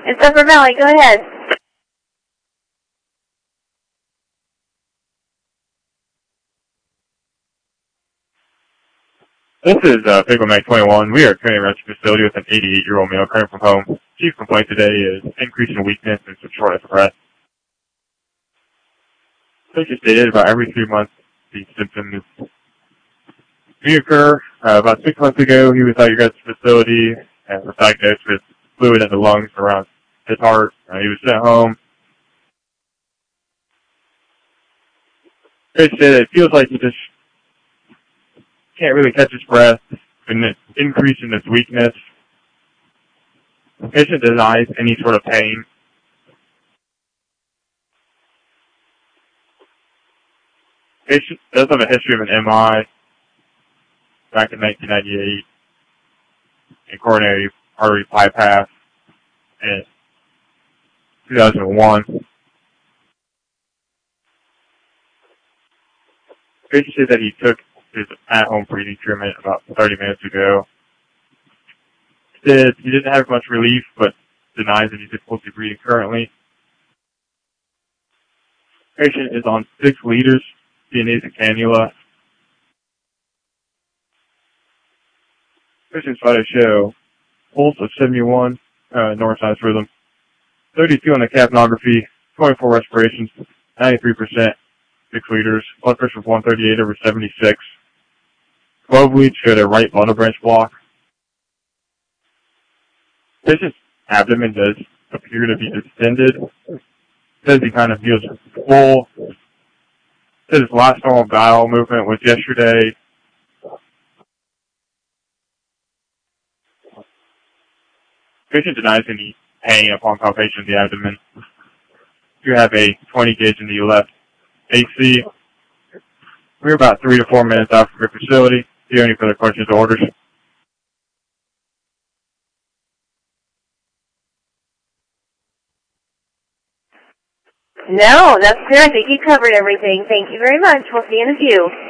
It's Upper Valley. Go ahead. This is Pickle Mac 21. We are at Training Rescue Facility with an 88-year-old male coming from home. Chief complaint today is increase in weakness and some shortness of breath. Patient stated about every 3 months these symptoms reoccur. About 6 months ago, he was at your guys' facility and was diagnosed with fluid in the lungs around his heart. He was sent home. Patient said it feels like he just can't really catch his breath, and an increase in his weakness. The patient denies any sort of pain. Patient does have a history of an MI back in 1998, and coronary artery bypass in 2001. Patient said that he took his at-home breathing treatment about 30 minutes ago. He said he didn't have much relief, but denies any difficulty breathing currently. Patient is on 6 liters, nasal cannula. Patient's vital show pulse of 71, north-side rhythm, 32 on the capnography, 24 respirations, 93%, 6 liters, blood pressure of 138 over 76. 12 leads showed a right bundle branch block. Patient's abdomen does appear to be distended. Says he kind of feels full. Says his last normal bowel movement was yesterday. Patient denies any pain upon palpation of the abdomen. You have a 20 gauge in the left AC. We're about 3 to 4 minutes out from your facility. Do you have any further questions or orders? No, that's good. I think you covered everything. Thank you very much. We'll see you in a few.